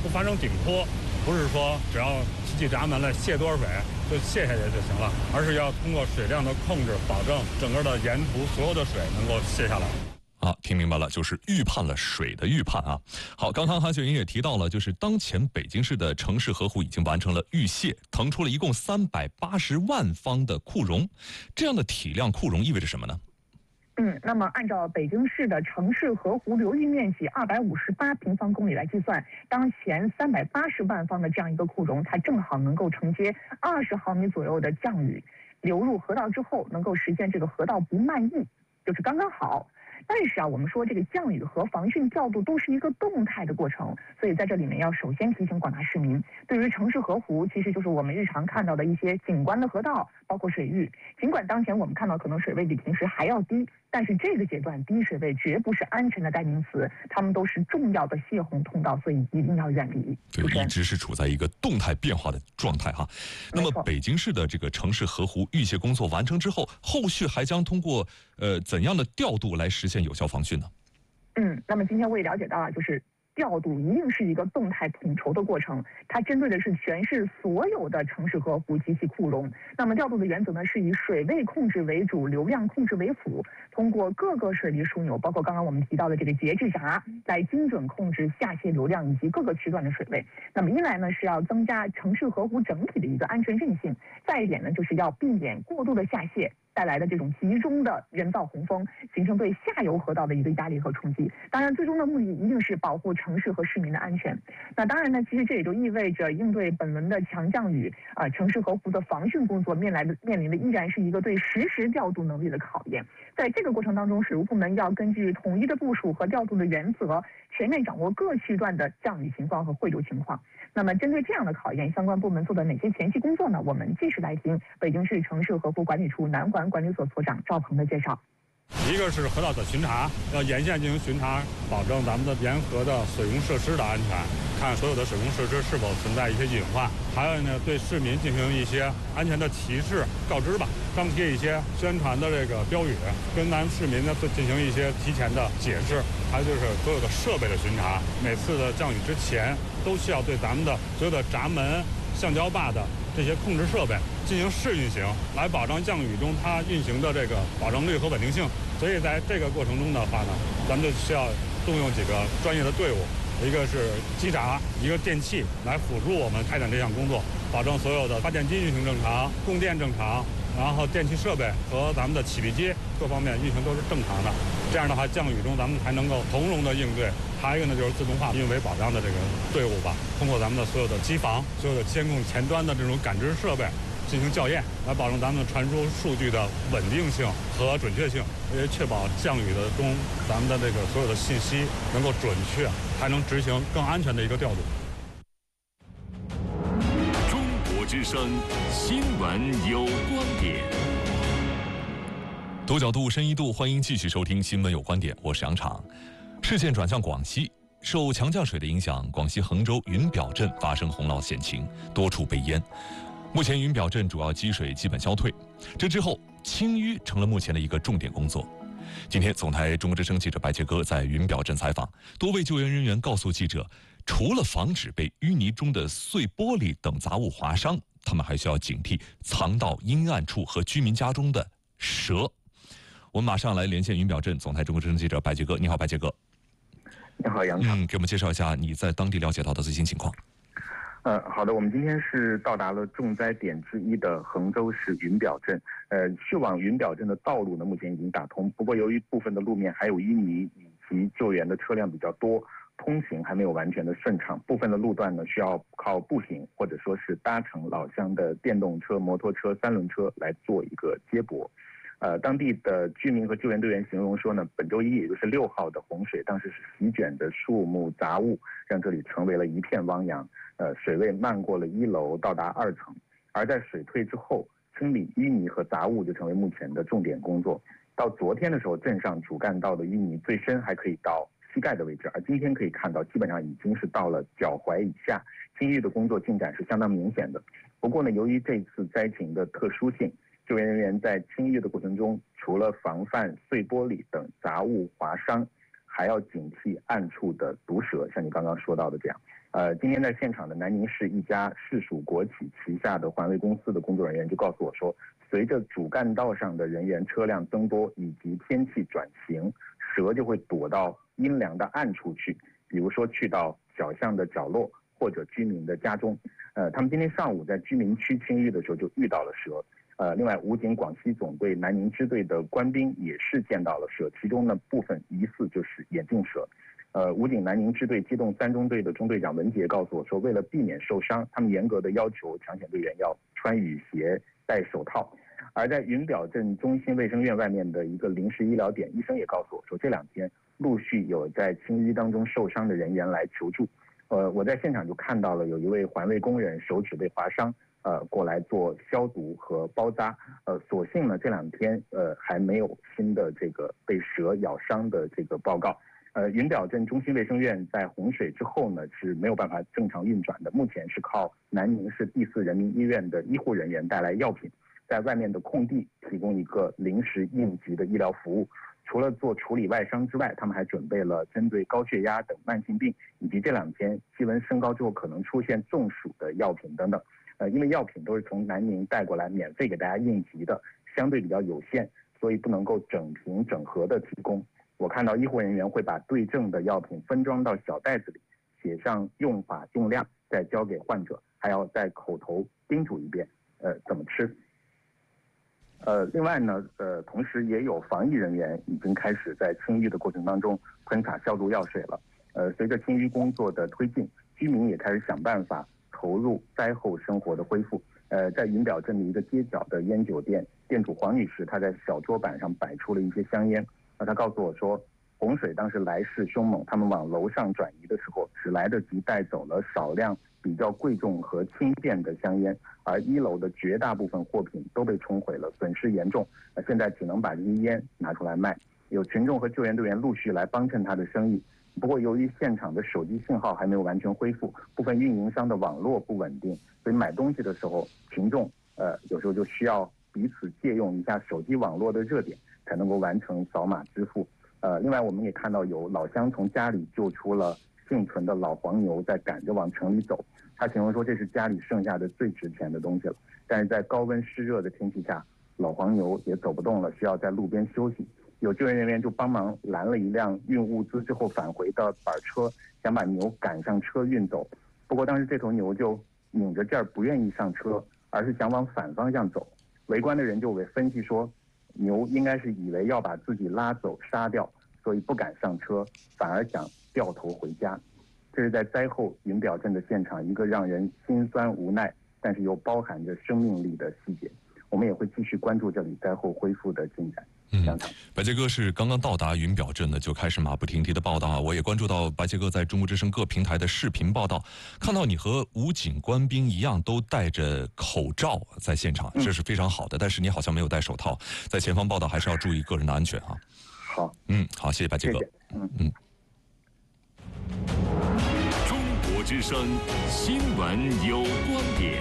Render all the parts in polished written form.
不发生顶坡，不是说只要提起闸门来泄多少水就泄下去就行了，而是要通过水量的控制，保证整个的沿途所有的水能够泄下来。 听明白了，就是预判了水的预判啊。好，刚刚韩秀云也提到了，就是当前北京市的城市河湖已经完成了预泄，腾出了一共380万方的库容。这样的体量库容意味着什么呢？ 那么按照北京市的城市河湖流域面积258平方公里来计算，当前380万方的这样一个库容，它正好能够承接20毫米左右的降雨流入河道之后，能够实现这个河道不漫溢，就是刚刚好。但是我们说这个降雨和防汛调度都是一个动态的过程，所以在这里面要首先提醒广大市民，对于城市河湖，其实就是我们日常看到的一些景观的河道，包括水域。尽管当前我们看到可能水位比平时还要低，但是这个阶段低水位绝不是安全的代名词，它们都是重要的泄洪通道，所以一定要远离。 对，一直是处在一个动态变化的状态哈。那么北京市的这个城市河湖预泄工作完成之后，后续还将通过怎样的调度来实现有效防汛呢？ 那么今天我也了解到就是调度一定是一个动态统筹的过程，它针对的是全市所有的城市河湖及其库容。那么调度的原则呢，是以水位控制为主，流量控制为辅，通过各个水利枢纽，包括刚刚我们提到的这个节制闸，来精准控制下泄流量以及各个区段的水位。那么一来呢，是要增加城市河湖整体的一个安全韧性；再一点呢，就是要避免过度的下泄带来的这种集中的人造洪峰，形成对下游河道的一个压力和冲击。当然，最终的目的一定是保护城市和市民的安全。那当然呢，其实这也就意味着应对本轮的强降雨城市河湖的防汛工作面临的依然是一个对实时调度能力的考验。在这个过程当中，水务部门要根据统一的部署和调度的原则，全面掌握各区段的降雨情况和汇流情况。那么针对这样的考验，相关部门做的哪些前期工作呢？我们继续来听北京市城市河湖管理处南环管理所所长赵鹏的介绍。 一个是河道的巡查，要沿线进行巡查，保证咱们的沿河的水工设施的安全，看所有的水工设施是否存在一些隐患。还有呢，对市民进行一些安全的提示告知吧，张贴一些宣传的这个标语，跟咱们市民呢进行一些提前的解释。还有就是所有的设备的巡查，每次的降雨之前都需要对咱们的所有的闸门、橡胶坝的这些控制设备进行试运行，来保障降雨中它运行的这个保证率和稳定性。所以在这个过程中的话呢，咱们就需要动用几个专业的队伍，一个是机闸，一个电气来辅助我们开展这项工作，保证所有的发电机运行正常，供电正常，然后电气设备和咱们的起闭机各方面运行都是正常的。这样的话，降雨中咱们才能够从容的应对。还有一个呢，就是自动化运维保障的这个队伍吧，通过咱们的所有的机房、所有的监控前端的这种感知设备进行校验，来保证咱们传输数据的稳定性和准确性，也确保降雨的中咱们的这个所有的信息能够准确，还能执行更安全的一个调度。 中国之声新闻有观点， 多角度、深一度，欢迎继续收听新闻有观点，我是杨昶。视线转向广西，受强降水的影响，广西衡州云表镇发生洪涝险情，多处被淹。目前云表镇主要积水基本消退，这之后清淤成了目前的一个重点工作。今天总台中国之声记者白杰哥在云表镇采访，多位救援人员告诉记者，除了防止被淤泥中的碎玻璃等杂物划伤，他们还需要警惕藏到阴暗处和居民家中的蛇。我们马上来连线云表镇总台中国之声记者白杰哥。你好，白杰哥。 你好，杨昶。 给我们介绍一下你在当地了解到的最新情况。 好的，我们今天是到达了重灾点之一的衡州市云表镇。去往云表镇的道路呢，目前已经打通，不过由于部分的路面还有淤泥以及救援的车辆比较多，通行还没有完全的顺畅。部分的路段呢，需要靠步行或者说是搭乘老乡的电动车、摩托车、三轮车来做一个接驳。当地的居民和救援队员形容说呢，本周一也就是6号的洪水，当时是席卷着树木杂物，让这里成为了一片汪洋。水位漫过了1楼，到达2层。而在水退之后，清理淤泥和杂物就成为目前的重点工作。到昨天的时候，镇上主干道的淤泥最深还可以到膝盖的位置，而今天可以看到，基本上已经是到了脚踝以下。清淤的工作进展是相当明显的。不过呢，由于这次灾情的特殊性，救援人员在清淤的过程中，除了防范碎玻璃等杂物划伤，还要警惕暗处的毒蛇，像你刚刚说到的这样。 今天在现场的南宁市一家市属国企旗下的环卫公司的工作人员就告诉我说，随着主干道上的人员车辆增多以及天气转晴，蛇就会躲到阴凉的暗处去，比如说去到小巷的角落或者居民的家中。他们今天上午在居民区清淤的时候就遇到了蛇。另外，武警广西总队南宁支队的官兵也是见到了蛇，其中呢部分疑似就是眼镜蛇。武警南宁支队机动3中队的中队长文杰告诉我说，为了避免受伤，他们严格的要求抢险队员要穿雨鞋、戴手套。而在云表镇中心卫生院外面的一个临时医疗点，医生也告诉我说，这2天陆续有在清淤当中受伤的人员来求助。我在现场就看到了有一位环卫工人手指被划伤，过来做消毒和包扎。所幸呢这2天还没有新的这个被蛇咬伤的这个报告。云表镇中心卫生院在洪水之后呢是没有办法正常运转的，目前是靠南宁市第4人民医院的医护人员带来药品，在外面的空地提供一个临时应急的医疗服务。除了做处理外伤之外，他们还准备了针对高血压等慢性病以及这2天气温升高之后可能出现中暑的药品等等。因为药品都是从南宁带过来免费给大家应急的，相对比较有限，所以不能够整瓶整盒的提供。我看到医护人员会把对症的药品分装到小袋子里，写上用法用量，再交给患者，还要再口头叮嘱一遍，怎么吃。另外呢，同时也有防疫人员已经开始在清淤的过程当中喷洒消毒药水了。随着清淤工作的推进，居民也开始想办法投入灾后生活的恢复。在云表镇的一个街角的烟酒店，店主黄女士她在小桌板上摆出了一些香烟。她告诉我说，洪水当时来势凶猛，他们往楼上转移的时候，只来得及带走了少量比较贵重和轻便的香烟，而1楼的绝大部分货品都被冲毁了，损失严重。现在只能把这些烟拿出来卖。有群众和救援队员陆续来帮衬他的生意。不过由于现场的手机信号还没有完全恢复，部分运营商的网络不稳定，所以买东西的时候，群众有时候就需要彼此借用一下手机网络的热点，才能够完成扫码支付。另外我们也看到有老乡从家里救出了幸存的老黄牛，在赶着往城里走。他形容说这是家里剩下的最值钱的东西了。但是在高温湿热的天气下，老黄牛也走不动了，需要在路边休息。有救援人员就帮忙拦了一辆运物资之后返回的板车，想把牛赶上车运走。不过当时这头牛就拧着劲儿不愿意上车，而是想往反方向走。围观的人就分析说，牛应该是以为要把自己拉走杀掉，所以不敢上车，反而想掉头回家。这是在灾后云表镇的现场一个让人心酸无奈，但是又包含着生命力的细节。我们也会继续关注这里灾后恢复的进展。 白杰哥是刚刚到达云表镇的，就开始马不停蹄的报道啊！我也关注到白杰哥在中国之声各平台的视频报道，看到你和武警官兵一样都戴着口罩在现场，这是非常好的。但是你好像没有戴手套，在前方报道还是要注意个人的安全啊。 好， 好，谢谢白杰哥。 中国之声新闻有观点。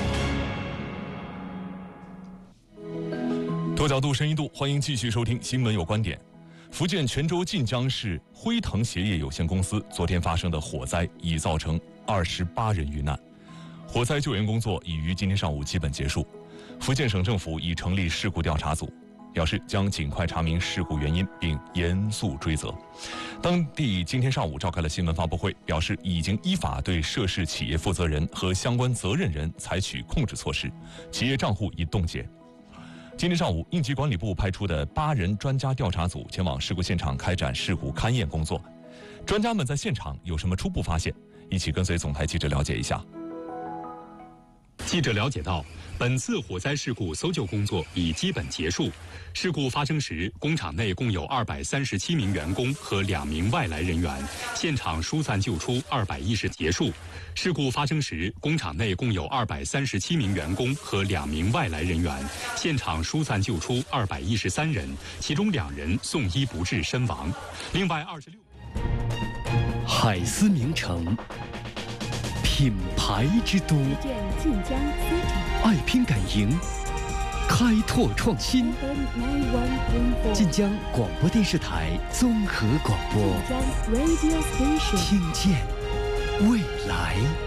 多角度、深一度，欢迎继续收听《新闻有观点》。福建泉州晋江市辉腾鞋业有限公司昨天发生的火灾已造成28人遇难，火灾救援工作已于今天上午基本结束。福建省政府已成立事故调查组，表示将尽快查明事故原因并严肃追责。当地今天上午召开了新闻发布会，表示已经依法对涉事企业负责人和相关责任人采取控制措施，企业账户已冻结。今天上午，应急管理部派出的8人专家调查组前往事故现场开展事故勘验工作。专家们在现场有什么初步发现？一起跟随总台记者了解一下。 记者了解到，本次火灾事故搜救工作已基本结束。事故发生时，工厂内共有237名员工和2名外来人员，现场疏散救出210结束。事故发生时，工厂内共有237名员工和2名外来人员，现场疏散救出213人，其中2人送医不治身亡。另外26。 海思名城，品牌之都，爱拼敢赢，开拓创新。晋江广播电视台综合广播，听见未来。